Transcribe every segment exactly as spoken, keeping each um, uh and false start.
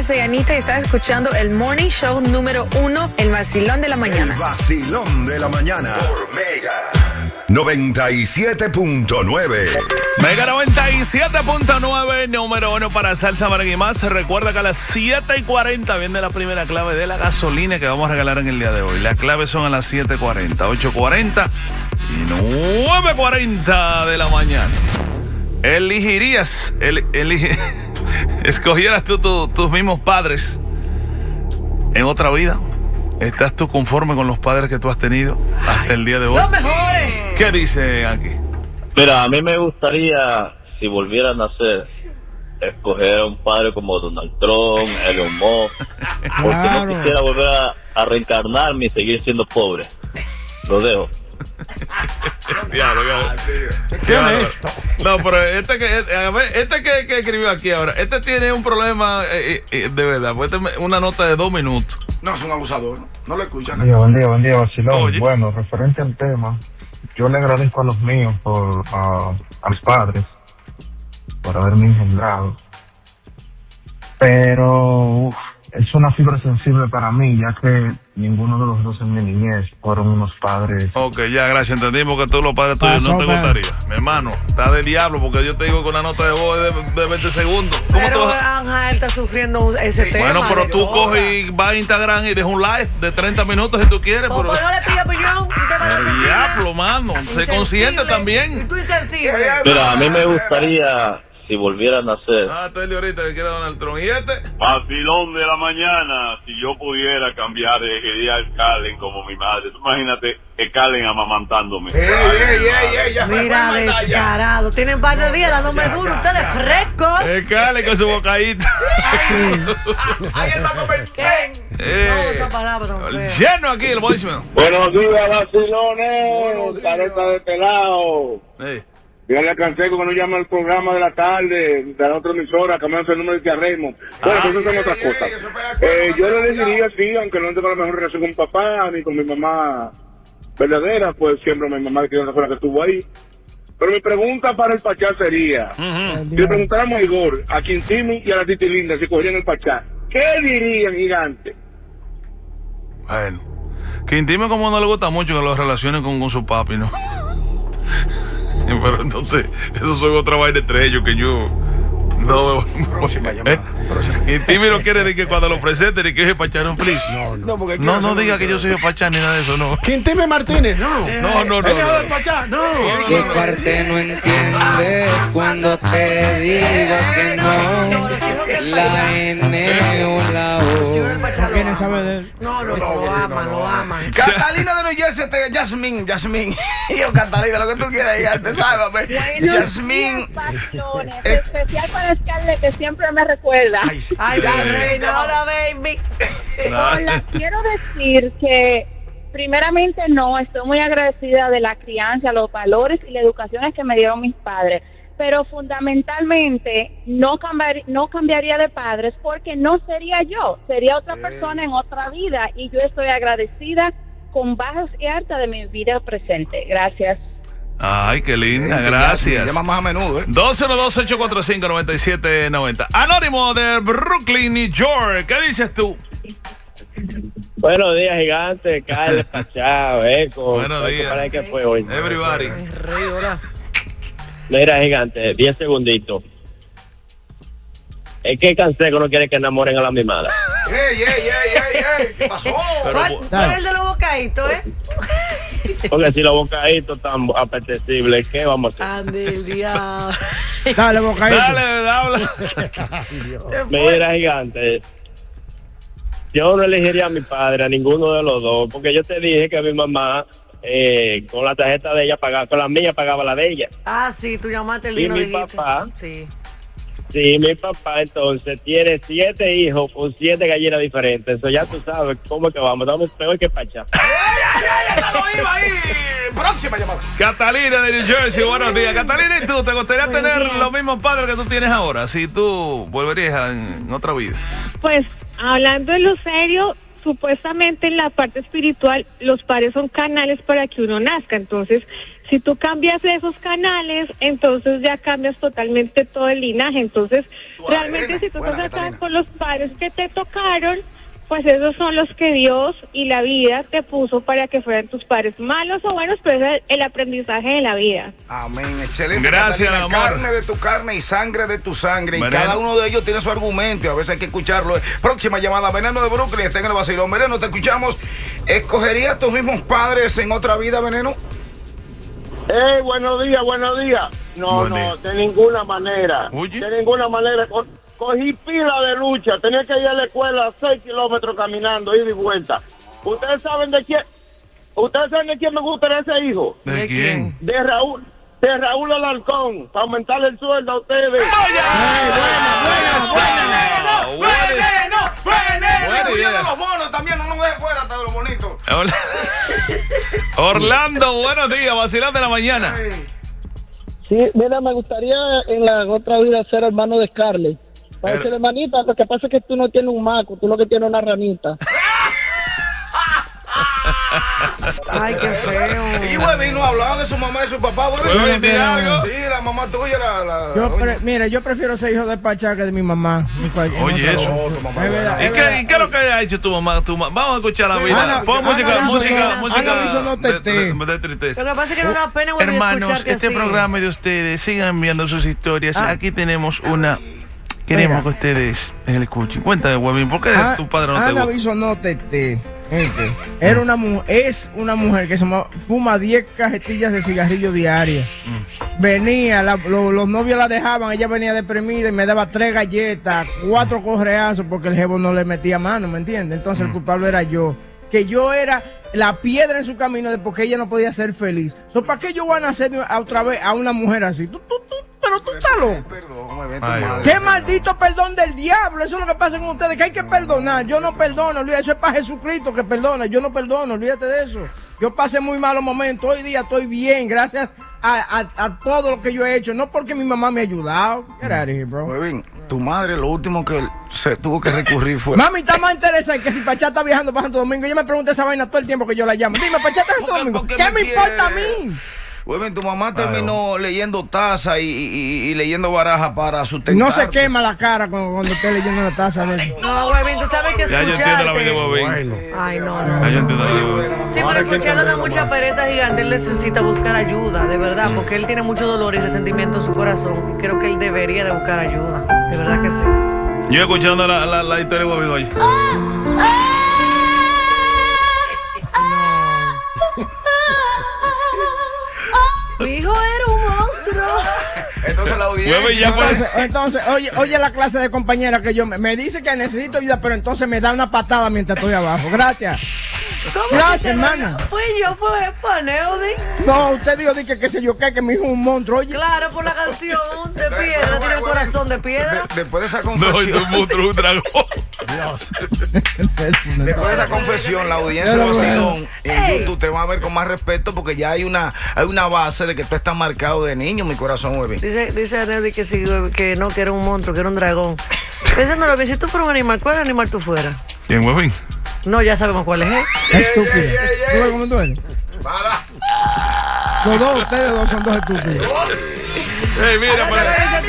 soy Anita y estás escuchando el Morning Show número uno, El Vacilón de la Mañana. El Vacilón de la Mañana por Mega noventa y siete punto nueve. Mega noventa y siete punto nueve, número uno para salsa, merengue y más. Recuerda que a las siete y cuarenta viene la primera clave de la gasolina que vamos a regalar en el día de hoy. Las claves son a las siete y cuarenta, ocho y cuarenta y nueve y cuarenta de la mañana. Elegirías, el, elige, escogieras tú tu, tus mismos padres en otra vida. ¿Estás tú conforme con los padres que tú has tenido hasta el día de hoy? ¡Los mejores! ¿Qué dice aquí? Mira, a mí me gustaría, si volviera a nacer, escoger a un padre como Donald Trump, Elon Musk, porque claro. no quisiera volver a, a reencarnarme y seguir siendo pobre. Lo dejo. Diablo, diablo. Qué honesto. No, pero este que este que, que escribió aquí ahora, este tiene un problema eh, eh, de verdad. Pues este, una nota de dos minutos. No, es un abusador. No lo escuchan. Buen día, buen día, buen día, Vacilón. Oye. Bueno, referente al tema, yo le agradezco a los míos por uh, a mis padres por haberme engendrado, pero uf, es una fibra sensible para mí, ya que ninguno de los dos en mi niñez fueron unos padres. Ok, ya, gracias. Entendimos que tú los padres tuyos no te gustaría. Mi hermano, está de diablo, porque yo te digo con una nota de voz de, de veinte segundos. ¿Cómo Pero tú? Ángel está sufriendo ese tema. Bueno, pero tú ahora. coges y vas a Instagram y dejas un live de treinta minutos si tú quieres. ¿Cómo Pero... no le pide opinión? Un tema de sensible. Diablo, mano. Se consiente también. Tú insensible. Mira, a mí me gustaría, si volviera a nacer. Ah, estoy de ahorita que quiere Donald Trump. ¿Y este? Vacilón de la mañana, si yo pudiera cambiar, elegiría a Carlen como mi madre. Tú imagínate que Carlen amamantándome. Ey, ey, ey, ey, ya fue, Mira, fue, fue, descarado. Tienen un par de días dándome duro. Ustedes frescos. El Cale con su bocadito. Ahí está como el tren. No, esa palabra tan fea. Lleno aquí el voicemail. Buenos días, vacilones. Careta de pelado. Hey. Yo le alcancé con que no llama al programa de la tarde, de la otra emisora, cambiando el número de Tiarremo. Bueno, pues eso son otras cosas. Eh, yo le diría sí, aunque no tengo la mejor relación con mi papá ni con mi mamá verdadera, pues siempre mi mamá que fue la que estuvo ahí. Pero mi pregunta para el Pachá sería, Uh-huh. si le preguntáramos a Igor, a Quintimi y a la Titi Linda si cogieran el Pachá, ¿qué dirían, gigante? Bueno, Quintime como no le gusta mucho que lo relacionen con, con su papi, ¿no? Pero entonces, eso son otra vaina entre ellos que yo no Próxima llamada. ¿Eh? Y Timmy no quiere ni que cuando lo presente ni que es Pachá, please. No, no, porque No, no diga que yo soy Pachá ni nada de eso, no. Quintime Martínez, no. No, no, no. ¿El hijo no. del Pachá? No. ¿Qué parte no entiendes cuando te digo que no? La N o la O. ¿No quieren saber de él? No, no, no, lo aman, lo aman. Catalina de New Jersey, te, Yasmín, Yasmín. Yo, Catalina, lo que tú quieras, ya te sabes, papi. Yasmín. Pasiones, Eh. especial para Scarlett, que siempre me recuerda. Ay, sí. Ay, la reina, hola, baby. Hola, quiero decir que primeramente no, estoy muy agradecida de la crianza, los valores y la educación que me dieron mis padres, pero fundamentalmente no cambiar, no cambiaría de padres porque no sería yo, sería otra persona en otra vida y yo estoy agradecida con bajas y altas de mi vida presente. Gracias. Ay, qué linda, Gente, gracias. Llama más a menudo, ¿eh? dos cero dos, ocho cuatro cinco, nueve siete nueve cero. Anónimo de Brooklyn, New York. ¿Qué dices tú? Buenos días, gigante, Carles, Pachá, Eco. Buenos días. ¿Para qué fue hoy? Everybody. Ay, rey, hola. Mira, gigante, diez segunditos. Es que cansé que no quiere que enamoren a la mimada. ¡Ey, ey, ey, ey, ey! ¿Qué pasó? ¿Cuál, cuál es el de los bocaditos, eh? Porque si los bocaditos están apetecibles, ¿qué vamos a hacer? Ande el diablo. Dale, bocadito. Dale, habla. Mira, gigante, yo no elegiría a mi padre, a ninguno de los dos, porque yo te dije que mi mamá, eh, con la tarjeta de ella pagaba, con la mía pagaba la de ella. Ah, sí, tú llamaste el Y lino mi dijiste. papá. Sí. Sí, mi papá entonces tiene siete hijos con siete gallinas diferentes. Eso ya tú sabes cómo es que vamos. Estamos peor que Pachá. ¡Ay, ay, ay! ¡Ya lo iba ahí! Próxima llamada. Catalina de New Jersey, buenos días. Catalina, ¿y tú te gustaría tener los mismos padres que tú tienes ahora? Si tú volverías en otra vida. Pues, hablando en lo serio, supuestamente en la parte espiritual los padres son canales para que uno nazca. Entonces, si tú cambias esos canales, entonces ya cambias totalmente todo el linaje. Entonces, realmente si tú estás acá con los padres que te tocaron, pues esos son los que Dios y la vida te puso para que fueran tus padres, malos o buenos, pero es el aprendizaje de la vida. Amén, excelente. Gracias, Catalina, amor. carne de tu carne y sangre de tu sangre. Y Veneno. cada uno de ellos tiene su argumento y a veces hay que escucharlo. Próxima llamada, Veneno de Brooklyn, está en el vacilón. Veneno, te escuchamos. ¿Escogerías tus mismos padres en otra vida, Veneno? ¡Eh, buenos días, buenos días! No, Buen no, día. de ninguna manera. Oye. De ninguna manera. Co- Cogí pila de lucha. Tenía que ir a la escuela seis kilómetros caminando, ida y vuelta. ¿Ustedes saben de quién? ¿Ustedes saben de quién me gustaría ese hijo? ¿De quién? De Raúl. De Raúl Alarcón, para aumentarle el sueldo a ustedes. ¡Veneno! ¡Veneno! Buena ¡Veneno! idea. Los bonos también, no nos dejes fuera hasta de los bonitos. Hola. Orlando, buenos días, vacilón de la mañana. Sí, mira, me gustaría en la otra vida ser hermano de Scarlett. Para Pero- decirle, hermanita, lo que pasa es que tú no tienes un maco, tú lo que tienes es una ranita. Ay, qué feo. Y Webin no hablaba de su mamá y su papá, Webin. ¿Webin tiene algo? Sí, la mamá tuya era la... Yo pre- mira, yo prefiero ser hijo de Pachá que de mi mamá. Mi pa- Oye, no, eso. No, tu mamá Es verdad, ¿Y es qué, verdad. ¿Y qué es lo que ha hecho tu mamá? Tu ma- Vamos a escuchar la vida. Ana- Pon Ana música, Luisa música, no- música Ana Luisa no te- de, de, de tristeza. Lo que pasa es que no da pena volver a Hermanos, escucharte este así. programa es de ustedes. Sigan enviando sus historias. Ah. Aquí tenemos una. Queremos Mira. que ustedes el escuchen. Cuéntame, Webin, ¿por qué Ah, tu padre no te Ana gusta? Luisa no te te. Gente, era una mu- es una mujer que se llama- fuma diez cajetillas de cigarrillo diarias. Venía, la- lo- los novios la dejaban, ella venía deprimida y me daba tres galletas, cuatro correazos porque el jevo no le metía mano, ¿me entiendes? Entonces el culpable era yo. Que yo era la piedra en su camino de porque ella no podía ser feliz. So, ¿para qué yo voy a nacer a otra vez a una mujer así? Tú, tú, tú, pero tú estás loco. Perdón, me ven tu Ay, madre. ¡Qué maldito perdón del diablo! Eso es lo que pasa con ustedes, que hay que perdonar. Yo no perdono, olvídate, eso es para Jesucristo que perdona. Yo no perdono, olvídate de eso. Yo pasé muy malos momentos, hoy día estoy bien, gracias a, a, a todo lo que yo he hecho. No porque mi mamá me ha ayudado. Get out of here, bro. Webin, tu madre lo último que se tuvo que recurrir fue... Mami está más interesada en que si Pachá está viajando para Santo Domingo. Ella me pregunta esa vaina todo el tiempo que yo la llamo. Dime, Pachá está en Santo ¿Por qué- Domingo. por qué ¿Qué me me importa a quiere? mí? Webin, tu mamá terminó leyendo taza y, y- y leyendo baraja para sustentar. No se quema la cara cuando, cuando esté leyendo la taza de eso. No, Webin, tú sabes que Ya yo entiendo la vida de escucharte. Webin. Ay, no, no. Ya yo entiendo la vida de Webin. Sí, pero escucharlo da mucha pereza gigante. Él necesita buscar ayuda, de verdad, porque él tiene mucho dolor y resentimiento en su corazón. Creo que él debería de buscar ayuda. De verdad que sí. Yo escuchando la, la, la historia de Webin, oye. Mi hijo era un monstruo. Entonces la audiencia... Webin, ya Entonces, entonces, oye, oye la clase de compañera que yo me, me dice que necesito ayuda, pero entonces me da una patada mientras estoy abajo. Gracias. ¿Cómo Gracias, que te- hermana. Fue yo, fue paneo de. No, usted dijo di que qué sé yo qué, que mi hijo es un monstruo. Oye, Claro, por la canción de piedra, tiene el corazón de piedra. De- después de esa No, confesión... y tu monstruo, un dragón. Después de esa confesión, la audiencia de Pero bueno. Vacilón en YouTube te va a ver con más respeto porque ya hay una, hay una base de que tú estás marcado de niño, mi corazón, Webin. Dice, dice Anedi que, sí, que no, que era un monstruo, que era un dragón. Pensándolo bien, si tú fueras un animal, ¿cuál animal tú fueras? Bien, Webin. No, ya sabemos cuál es, ¿eh? estúpido. ¿Tú ves cómo duele? Para. Los dos, ustedes dos son dos estúpidos. Ey, mira, pero.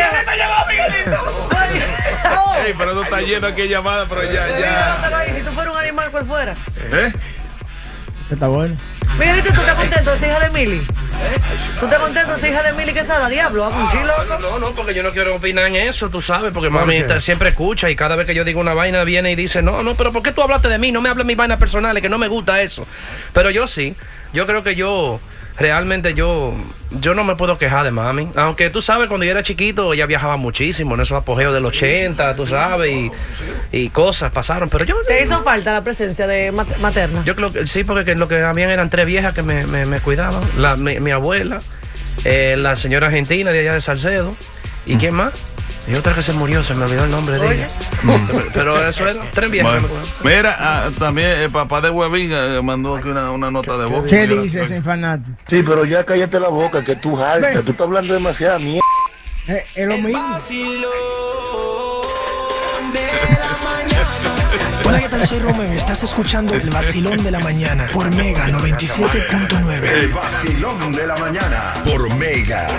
Oh. Ey, pero no está lleno aquí de llamadas, pero ya, Mira, ya. anótalo ahí, si tú fueras un animal, ¿cuál fuera? ¿Eh? Ese está bueno. Mira, ¿viste? ¿Tú estás contento? ¿Es hija de Mili? ¿Tú estás contento? ¿Es hija de Mili Quesada? Diablo, hago un chilo. No, no, no, porque yo no quiero opinar en eso, tú sabes, porque mami qué? siempre escucha y cada vez que yo digo una vaina viene y dice, no, no, pero ¿por qué tú hablaste de mí? No me hables de mis vainas personales, que no me gusta eso. Pero yo sí, yo creo que yo, realmente yo, yo no me puedo quejar de mami. Aunque tú sabes, cuando yo era chiquito, ella viajaba muchísimo en esos apogeos del ochenta, tú sabes, y, y cosas pasaron, pero yo... ¿Te hizo falta la presencia de mat- materna? Yo creo que sí, porque que lo que habían eran tres viejas que me, me, me cuidaban. La, mi, mi abuela, eh, la señora argentina de allá de Salcedo. ¿Y quién más? Y otra que se murió, se me olvidó el nombre de ella. Se me- Pero eso era tres viejas Bueno, que me cuidaban. mira, ah, también el papá de Webin eh, mandó aquí una, una nota de voz. ¿Qué dice ese infanate? Sí, pero ya cállate la boca, que tú jaltas. Tú estás hablando demasiada mierda. Eh, es lo mismo. Con Hola, ¿qué tal? Soy Romeo. Estás escuchando el vacilón de la mañana por Mega noventa y siete punto nueve. El vacilón de la mañana por Mega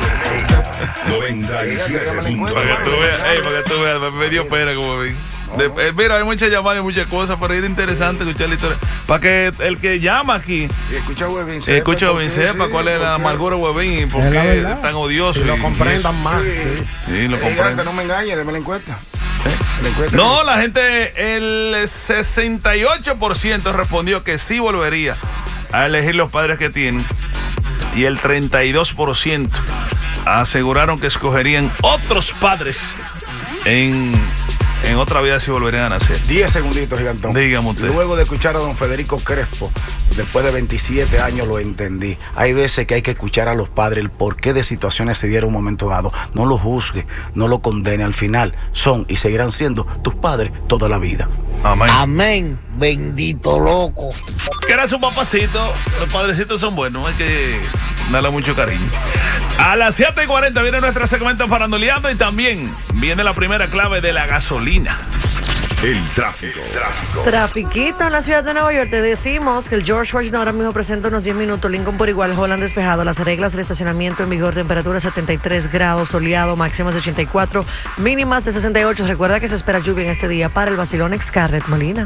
noventa y siete punto nueve. Para que tú veas, ey, para que tú veas, me dio pena como ven. De, eh, mira, hay muchas llamadas y muchas cosas, pero es interesante escuchar la historia. Para que el que llama aquí y escucha a Huevín sepa, escucha a Huevín sepa sí, cuál es la amargura de Huevín y por Es la qué verdad. es tan odioso. Y lo y- comprendan y- más. Sí, Sí. sí, lo Eh, comprendan. gigante, no me engañes, déme la encuesta. La encuesta No, que- la gente, el sesenta y ocho por ciento respondió que sí volvería a elegir los padres que tienen y el treinta y dos por ciento aseguraron que escogerían otros padres en, en otra vida si volverían a nacer. diez segunditos, gigantón. Dígame usted. Luego de escuchar a don Federico Crespo, después de veintisiete años lo entendí. Hay veces que hay que escuchar a los padres el porqué de situaciones se dieron en un momento dado. No los juzgue, no los condene. Al final son y seguirán siendo tus padres toda la vida. Amén. Amén. Bendito loco. Que era su papacito. Los padrecitos son buenos, hay que darle mucho cariño. A las siete y cuarenta viene nuestro segmento faranduleando y también viene la primera clave de la gasolina. El tráfico. tráfico. Trafiquito en la ciudad de Nueva York. Te decimos que el George Washington ahora mismo presenta unos diez minutos. Lincoln por igual, Holland despejado. Las reglas del estacionamiento en vigor. Temperatura setenta y tres grados, soleado, máximas de ochenta y cuatro, mínimas de sesenta y ocho. Recuerda que se espera lluvia en este día para el vacilón ex Scarlett Molina.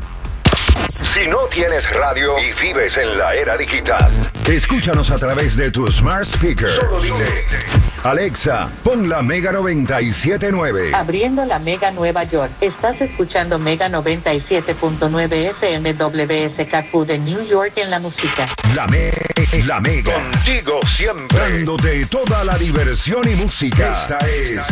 Si no tienes radio y vives en la era digital, escúchanos a través de tu smart speaker. Solo dile, Alexa, pon la Mega noventa y siete punto nueve. Abriendo la Mega Nueva York. Estás escuchando Mega noventa y siete punto nueve F M W S K Q de New York en la música. La, me la Mega. Contigo siempre. Dándote toda la diversión y música. Esta es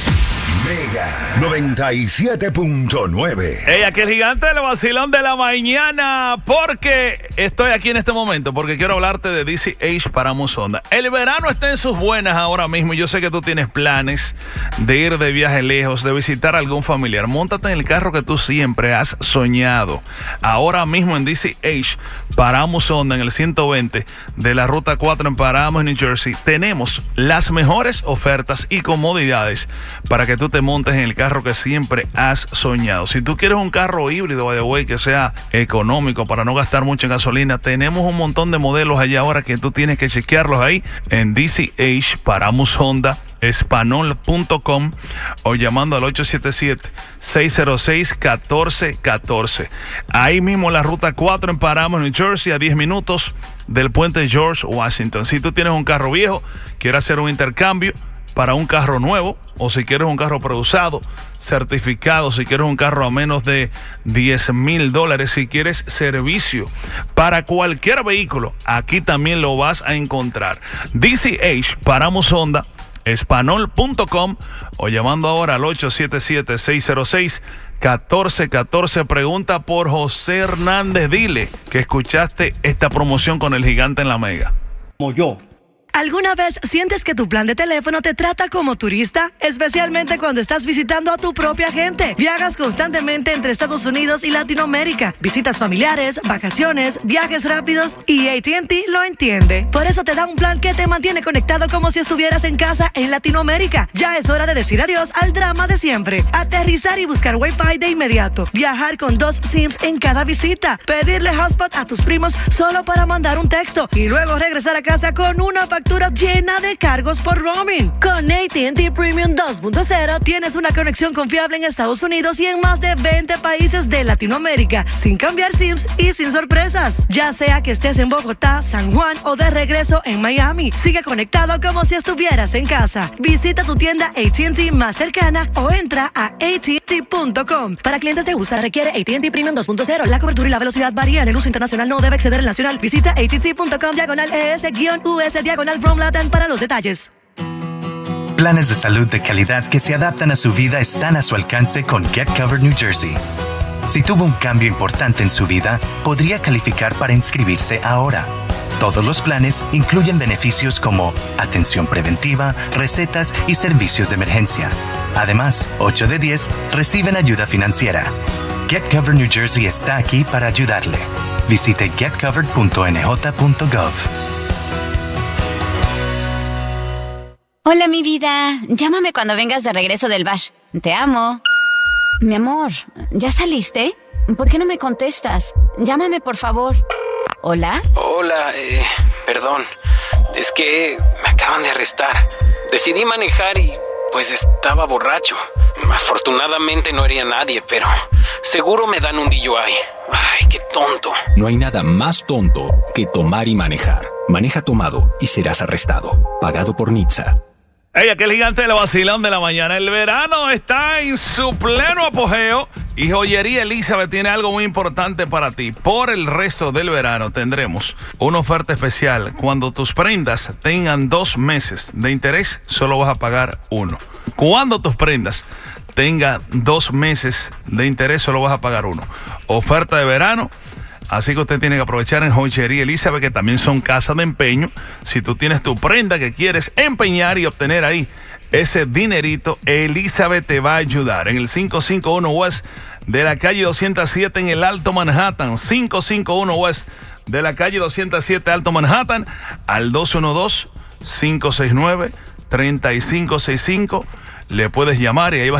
Mega noventa y siete punto nueve. Hey, aquí el gigante del vacilón de la mañana. Porque estoy aquí en este momento, porque quiero hablarte de D C H para Musonda. El verano está en sus buenas ahora mismo. Yo sé que tú tienes planes de ir de viaje lejos, de visitar a algún familiar. Móntate en el carro que tú siempre has soñado. Ahora mismo en D C H para Musonda, en el ciento veinte de la ruta cuatro en Paramus, New Jersey, tenemos las mejores ofertas y comodidades para que tú te montes en el carro que siempre has soñado. Si tú quieres un carro híbrido, by the way, que sea económico para no gastar mucho en gasolina, tenemos un montón de modelos allá ahora que tú tienes que chequearlos ahí en D C H Paramus Honda espanol punto com o llamando al ocho siete siete, seis cero seis, uno cuatro uno cuatro. Ahí mismo la ruta cuatro en Paramus, New Jersey, a diez minutos del puente George Washington. Si tú tienes un carro viejo, quieres hacer un intercambio para un carro nuevo, o si quieres un carro preusado, certificado, si quieres un carro a menos de diez mil dólares, si quieres servicio para cualquier vehículo, aquí también lo vas a encontrar. D C H Paramus Honda espanol punto com o llamando ahora al ocho siete siete, seis cero seis, uno cuatro uno cuatro. Pregunta por José Hernández. Dile que escuchaste esta promoción con el gigante en la Mega. Como yo. ¿Alguna vez sientes que tu plan de teléfono te trata como turista? Especialmente cuando estás visitando a tu propia gente. Viajas constantemente entre Estados Unidos y Latinoamérica. Visitas familiares, vacaciones, viajes rápidos y A T and T lo entiende. Por eso te da un plan que te mantiene conectado como si estuvieras en casa en Latinoamérica. Ya es hora de decir adiós al drama de siempre. Aterrizar y buscar Wi-Fi de inmediato. Viajar con dos SIMs en cada visita. Pedirle hotspot a tus primos solo para mandar un texto. Y luego regresar a casa con una factura llena de cargos por roaming. Con A T and T Premium dos punto cero tienes una conexión confiable en Estados Unidos y en más de veinte países de Latinoamérica, sin cambiar SIMs y sin sorpresas. Ya sea que estés en Bogotá, San Juan o de regreso en Miami, sigue conectado como si estuvieras en casa. Visita tu tienda A T and T más cercana o entra a A T and T punto com. Para clientes de U S A requiere A T and T Premium dos punto cero. La cobertura y la velocidad varían. El uso internacional no debe exceder el nacional. Visita A T and T punto com diagonal E S U S diagonal From Latin para los detalles. Planes de salud de calidad que se adaptan a su vida están a su alcance con Get Covered New Jersey. Si tuvo un cambio importante en su vida, podría calificar para inscribirse ahora. Todos los planes incluyen beneficios como atención preventiva, recetas y servicios de emergencia. Además, ocho de diez reciben ayuda financiera. Get Covered New Jersey está aquí para ayudarle. Visite get covered punto n j punto gov. Hola, mi vida. Llámame cuando vengas de regreso del bash. Te amo. Mi amor, ¿ya saliste? ¿Por qué no me contestas? Llámame, por favor. ¿Hola? Hola, eh, perdón. Es que me acaban de arrestar. Decidí manejar y pues estaba borracho. Afortunadamente no hería a nadie, pero seguro me dan un D U I. Ay, qué tonto. No hay nada más tonto que tomar y manejar. Maneja tomado y serás arrestado. Pagado por N H T S A. Hey, aquel gigante del vacilón de la mañana. El verano está en su pleno apogeo y Joyería Elizabeth tiene algo muy importante para ti. Por el resto del verano tendremos una oferta especial. Cuando tus prendas tengan dos meses de interés, solo vas a pagar uno. Cuando tus prendas tengan dos meses de interés, solo vas a pagar uno. Oferta de verano. Así que usted tiene que aprovechar en Joyería Elizabeth, que también son casas de empeño. Si tú tienes tu prenda que quieres empeñar y obtener ahí ese dinerito, Elizabeth te va a ayudar. En el quinientos cincuenta y uno West de la calle doscientos siete en el Alto Manhattan. quinientos cincuenta y uno West de la calle doscientos siete Alto Manhattan. Al dos uno dos, cinco seis nueve, tres cinco seis cinco. Le puedes llamar y ahí vas